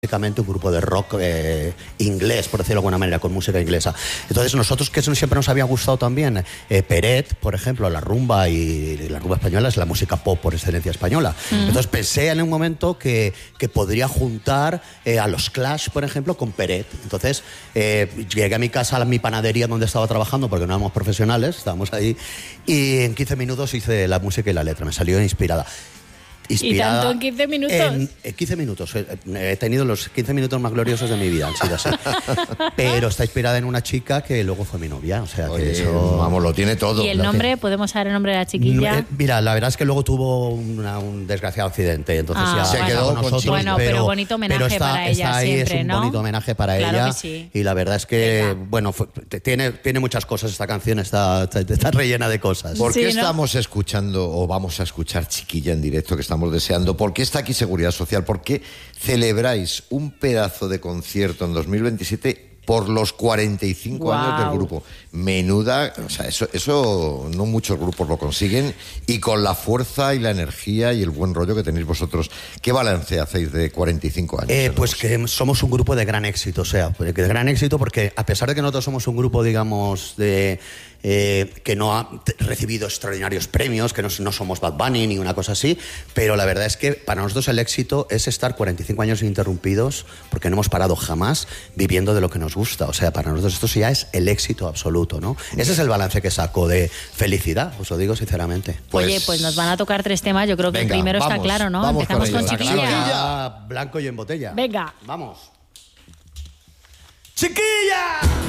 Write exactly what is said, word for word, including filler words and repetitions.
un grupo de rock eh, inglés, por decirlo de alguna manera, con música inglesa. Entonces nosotros, que eso siempre nos había gustado también, eh, Peret, por ejemplo, la rumba y la rumba española es la música pop por excelencia española. Mm. Entonces pensé en un momento que, que podría juntar eh, a los Clash, por ejemplo, con Peret. Entonces eh, llegué a mi casa, a mi panadería donde estaba trabajando, porque no éramos profesionales, estábamos ahí, y en quince minutos hice la música y la letra, me salió inspirada. Inspirada ¿Y tanto en quince minutos? En, en quince minutos. He tenido los quince minutos más gloriosos de mi vida, han sido así. Pero está inspirada en una chica que luego fue mi novia. O sea, que Oye, eso... Vamos, lo tiene todo. ¿Y el nombre? ¿Podemos saber el nombre de la chiquilla? Eh, mira, la verdad es que luego tuvo una, un desgraciado accidente. Entonces ah, ya se bueno. quedó con nosotros. Bueno, pero, pero bonito homenaje pero está, para ella está ahí, siempre, es un ¿no? bonito homenaje para claro ella. Que sí. Y la verdad es que, Venga. bueno, fue, tiene, tiene muchas cosas esta canción, está, está, está rellena de cosas. ¿Por qué sí, ¿no? estamos escuchando o vamos a escuchar Chiquilla en directo, que estamos deseando? ¿Por qué está aquí Seguridad Social? ¿Por qué celebráis un pedazo de concierto en dos mil veintisiete por los cuarenta y cinco wow. años del grupo? Menuda, o sea, eso, eso no muchos grupos lo consiguen, y con la fuerza y la energía y el buen rollo que tenéis vosotros. ¿Qué balance hacéis de cuarenta y cinco años? Eh, pues que somos un grupo de gran éxito, o sea, de gran éxito porque a pesar de que nosotros somos un grupo, digamos, de... Eh, que no ha recibido extraordinarios premios, que no, no somos Bad Bunny ni una cosa así, pero la verdad es que para nosotros el éxito es estar cuarenta y cinco años ininterrumpidos, porque no hemos parado jamás viviendo de lo que nos gusta. O sea, para nosotros esto ya es el éxito absoluto, ¿no? Ese es el balance que saco de felicidad, os lo digo sinceramente. Pues, Oye, pues nos van a tocar tres temas, yo creo que venga, el primero vamos, está claro, ¿no? Empezamos con, con Chiquilla. Chiquilla. Blanco y en botella. Venga. Vamos. ¡Chiquilla!